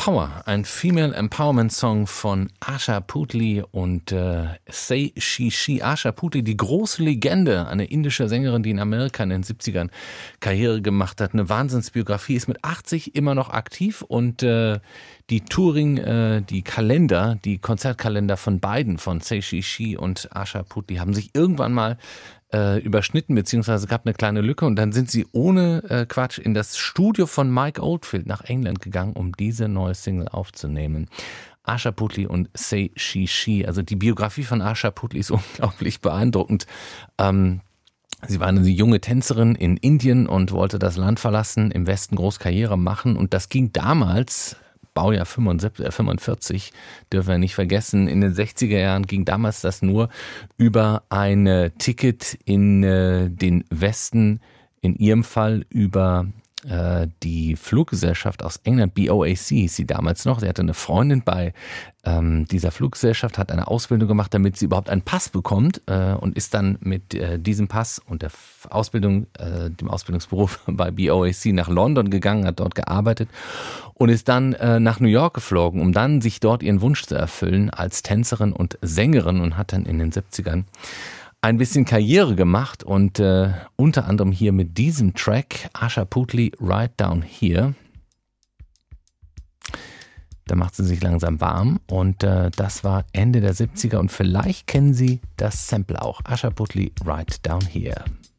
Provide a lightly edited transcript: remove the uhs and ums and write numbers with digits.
Power, ein Female Empowerment Song von Asha Puthli und Say She She. Asha Puthli, die große Legende, eine indische Sängerin, die in Amerika in den 70ern Karriere gemacht hat. Eine Wahnsinnsbiografie, ist mit 80 immer noch aktiv und die Touring, die Konzertkalender von beiden, von Say She She und Asha Puthli, haben sich irgendwann mal überschnitten, beziehungsweise gab eine kleine Lücke und dann sind sie ohne Quatsch in das Studio von Mike Oldfield nach England gegangen, um diese neue Single aufzunehmen. Asha Puthli und Say She She, also die Biografie von Asha Puthli ist unglaublich beeindruckend. Sie war eine junge Tänzerin in Indien und wollte das Land verlassen, im Westen groß Karriere machen und das ging damals, Baujahr 45, dürfen wir nicht vergessen. In den 60er Jahren ging damals das nur über ein Ticket in den Westen, in ihrem Fall über die Fluggesellschaft aus England, BOAC hieß sie damals noch. Sie hatte eine Freundin bei dieser Fluggesellschaft, hat eine Ausbildung gemacht, damit sie überhaupt einen Pass bekommt und ist dann mit diesem Pass und der Ausbildung, dem Ausbildungsberuf bei BOAC nach London gegangen, hat dort gearbeitet und ist dann nach New York geflogen, um dann sich dort ihren Wunsch zu erfüllen als Tänzerin und Sängerin und hat dann in den 70ern ein bisschen Karriere gemacht und unter anderem hier mit diesem Track Asha Puthli Right Down Here. Da macht sie sich langsam warm und das war Ende der 70er und vielleicht kennen Sie das Sample auch. Asha Puthli Right Down Here.